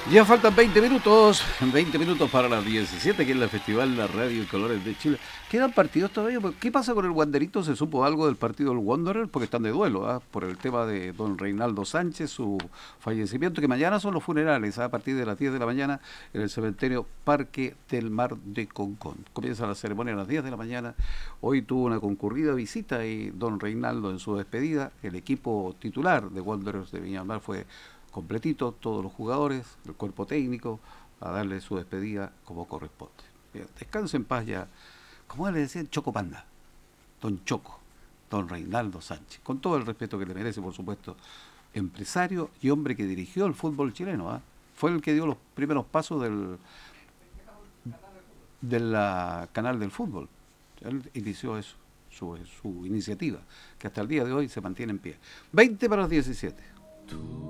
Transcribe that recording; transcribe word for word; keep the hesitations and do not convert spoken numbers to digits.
Ya faltan veinte minutos, veinte minutos para las diecisiete, que es el Festival La Radio y Colores de Chile. ¿Quedan partidos todavía? ¿Qué pasa con el Wanderito? ¿Se supo algo del partido del Wanderer? Porque están de duelo, ¿ah? Por el tema de don Reinaldo Sánchez, su fallecimiento, que mañana son los funerales, ¿ah? A partir de las diez de la mañana en el cementerio Parque del Mar de Concón. Comienza la ceremonia a las diez de la mañana. Hoy tuvo una concurrida visita y don Reinaldo en su despedida. El equipo titular de Wanderers de Viña del Mar fue completito, todos los jugadores, el cuerpo técnico, a darle su despedida como corresponde. Bien, descanse en paz ya, como le decían, Choco Panda, don Choco, don Reinaldo Sánchez, con todo el respeto que le merece, por supuesto, empresario y hombre que dirigió el fútbol chileno, ¿eh? Fue el que dio los primeros pasos del, de la canal del fútbol. Él inició eso, su, su iniciativa, que hasta el día de hoy se mantiene en pie. veinte para las diecisiete.